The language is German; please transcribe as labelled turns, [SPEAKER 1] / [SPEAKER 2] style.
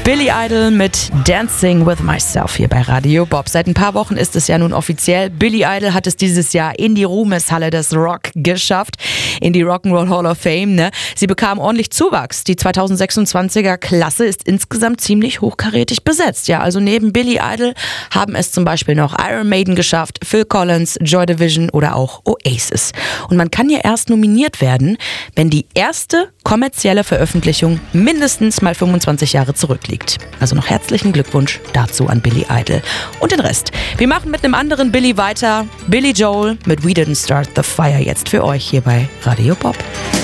[SPEAKER 1] Billy Idol mit Dancing with Myself hier bei Radio Bob. Seit ein paar Wochen ist es ja nun offiziell. Billy Idol hat es dieses Jahr in die Ruhmeshalle des Rock geschafft, in die Rock'n'Roll Hall of Fame. Ne? Sie bekam ordentlich Zuwachs. Die 2026er Klasse ist insgesamt ziemlich hochkarätig besetzt. Ja, also neben Billy Idol haben es zum Beispiel noch Iron Maiden geschafft, Phil Collins, Joy Division oder auch Oasis. Und man kann ja erst nominiert werden, wenn die erste kommerzielle Veröffentlichung mindestens mal 25 Jahre zurückliegt. Also noch herzlichen Glückwunsch dazu an Billy Idol und den Rest. Wir machen mit einem anderen Billy weiter. Billy Joel mit We Didn't Start the Fire jetzt für euch hier bei Radio Bob.